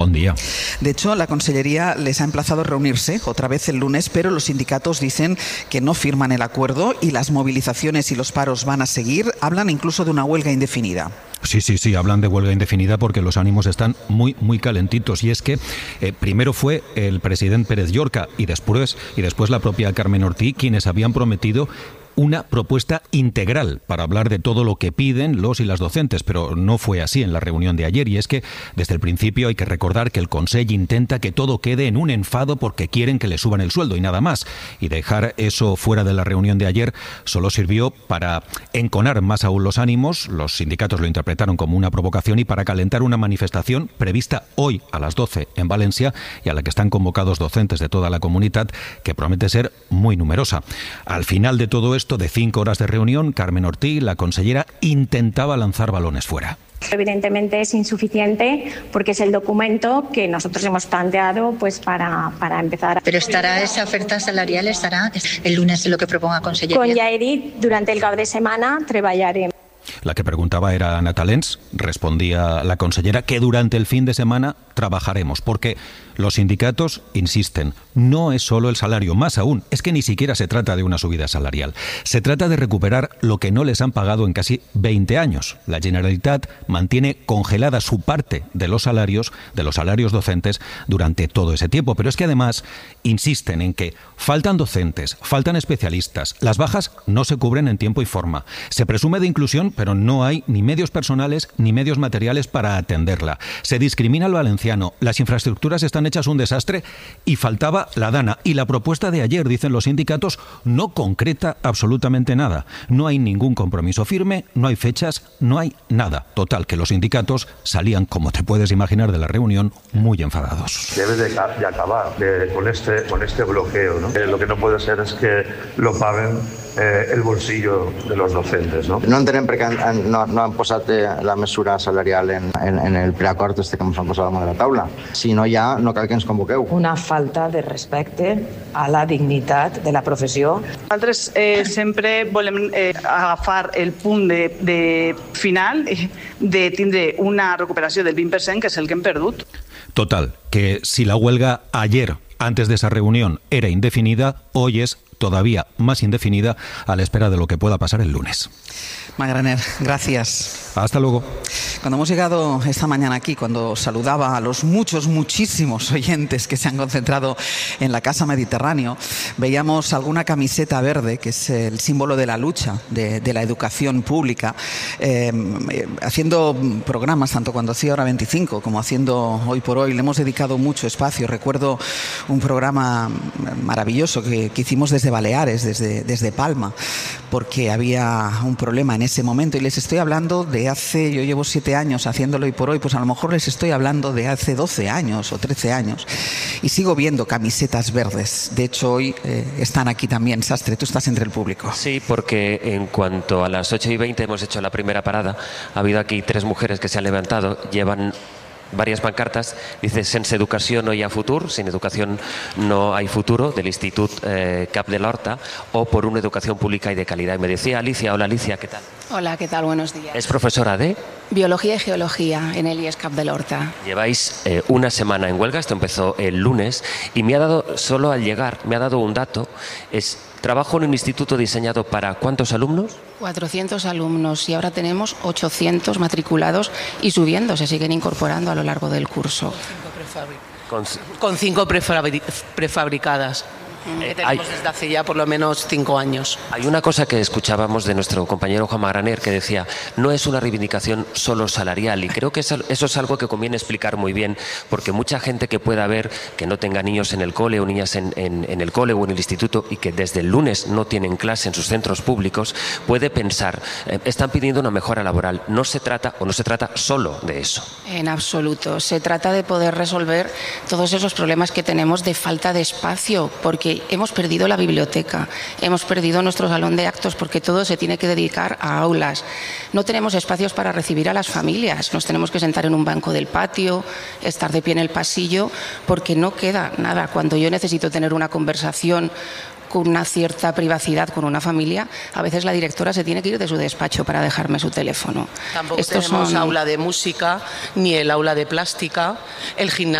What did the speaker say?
buen día. De hecho, la Consellería les ha emplazado a reunirse otra vez el lunes, pero los sindicatos dicen que no firman el acuerdo y las movilizaciones y los paros van a seguir. Hablan incluso de una huelga indefinida. Sí, hablan de huelga indefinida porque los ánimos están muy calentitos. Y es que primero fue el presidente Pérez Llorca y después la propia Carmen Ortí quienes habían prometido una propuesta integral para hablar de todo lo que piden los y las docentes, pero no fue así en la reunión de ayer. Y es que desde el principio hay que recordar que el Consell intenta que todo quede en un enfado porque quieren que le suban el sueldo y nada más. Y dejar eso fuera de la reunión de ayer solo sirvió para enconar más aún los ánimos. Los sindicatos lo interpretaron como una provocación y para calentar una manifestación prevista hoy a las 12 en Valencia y a la que están convocados docentes de toda la comunidad, que promete ser muy numerosa. Al final de todo esto, de 5 horas de reunión, Carmen Ortí, la consellera, intentaba lanzar balones fuera. Evidentemente es insuficiente porque es el documento que nosotros hemos planteado pues para empezar. Pero estará esa oferta salarial, estará el lunes en lo que proponga Consellería. Con Yaedit, durante el cap de setmana treballarem. La que preguntaba era Ana Talens. Respondía la consellera que durante el fin de semana trabajaremos, porque los sindicatos insisten, no es solo el salario, más aún, es que ni siquiera se trata de una subida salarial. Se trata de recuperar lo que no les han pagado en casi 20 años. La Generalitat mantiene congelada su parte de los salarios docentes durante todo ese tiempo, pero es que además insisten en que faltan docentes, faltan especialistas, las bajas no se cubren en tiempo y forma. Se presume de inclusión, pero no hay ni medios personales ni medios materiales para atenderla. Se discrimina al valenciano, las infraestructuras están hechas un desastre y faltaba la DANA. Y la propuesta de ayer, dicen los sindicatos, no concreta absolutamente nada. No hay ningún compromiso firme, no hay fechas, no hay nada. Total, que los sindicatos salían, como te puedes imaginar, de la reunión muy enfadados. Debe de acabar con este bloqueo, ¿no? Lo que no puede ser es que lo paguen el bolsillo de los docentes, no? No entenem per què no han posat la mesura salarial en el preacord que ens han posat damunt de la taula. Si no hi ha, no cal que ens convoqueu. Una falta de respecte a la dignitat de la professió. Nosaltres sempre volem agafar el punt de final de tindre una recuperació del 20%, que és el que hem perdut. Total, que si la huelga ayer, antes de esa reunión, era indefinida, hoy es todavía más indefinida a la espera de lo que pueda pasar el lunes. Magraner, gracias. Hasta luego. Cuando hemos llegado esta mañana aquí, cuando saludaba a los muchísimos oyentes que se han concentrado en la Casa Mediterráneo, veíamos alguna camiseta verde, que es el símbolo de la lucha de la educación pública, haciendo programas, tanto cuando hacía Hora 25 como haciendo Hoy por Hoy. Le hemos dedicado mucho espacio. Recuerdo un programa maravilloso que hicimos desde Baleares, desde Palma, porque había un problema en ese momento, y les estoy hablando de hace, yo llevo 7 años haciéndolo Hoy por Hoy, pues a lo mejor les estoy hablando de hace 12 años o 13 años, y sigo viendo camisetas verdes. De hecho, hoy están aquí también. Sastre, tú estás entre el público. Sí, porque en cuanto a las 8:20 hemos hecho la primera parada, ha habido aquí 3 mujeres que se han levantado, llevan varias pancartas, dice sense educació no hi ha futur, sin educación no hay futuro, del Institut Cap de l'Horta, o por una educación pública y de calidad. Y me decía Alicia, hola Alicia, ¿qué tal? Hola, ¿qué tal? Buenos días. Es profesora de Biología y Geología en el IES Cap de l'Horta. Lleváis una semana en huelga, esto empezó el lunes, y me ha dado, solo al llegar, me ha dado un dato, trabajo en un instituto diseñado para ¿cuántos alumnos? 400 alumnos, y ahora tenemos 800 matriculados y subiendo, se siguen incorporando a lo largo del curso. Con 5 prefabricadas. Que tenemos desde hace ya por lo menos 5 años. Hay una cosa que escuchábamos de nuestro compañero Juan Magraner que decía, no es una reivindicación solo salarial, y creo que eso es algo que conviene explicar muy bien, porque mucha gente que pueda ver que no tenga niños en el cole o niñas en el cole o en el instituto y que desde el lunes no tienen clase en sus centros públicos, puede pensar, están pidiendo una mejora laboral. No se trata solo de eso. En absoluto. Se trata de poder resolver todos esos problemas que tenemos de falta de espacio, porque hemos perdido la biblioteca, hemos perdido nuestro salón de actos, porque todo se tiene que dedicar a aulas. No tenemos espacios para recibir a las familias, nos tenemos que sentar en un banco del patio, estar de pie en el pasillo, porque no queda nada. Cuando yo necesito tener una conversación con una cierta privacidad con una familia, a veces la directora se tiene que ir de su despacho para dejarme su teléfono. Tampoco tenemos aula de música, ni el aula de plástica, el gimnasio.